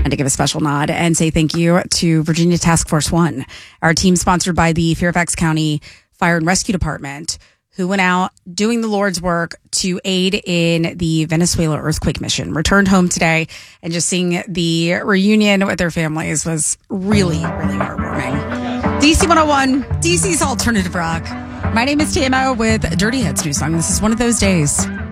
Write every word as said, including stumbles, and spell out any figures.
and to give a special nod and say thank you to Virginia Task Force One, our team sponsored by the Fairfax County Fire and Rescue Department, who went out doing the Lord's work to aid in the Venezuela earthquake mission, returned home today, and just seeing the reunion with their families was really, really heartwarming. D C one oh one, D C's Alternative Rock. My name is Tama with Dirty Hits News Song. This is one of those days.